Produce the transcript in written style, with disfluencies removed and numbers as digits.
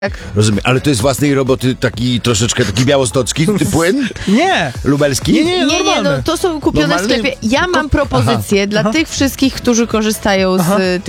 Rozumiem, ale to jest własnej roboty taki troszeczkę taki białostocki płyn? Nie! Lubelski? Nie, Nie, normalny. to są kupione w Normalny? sklepie. Ja mam propozycję dla tych wszystkich, którzy korzystają z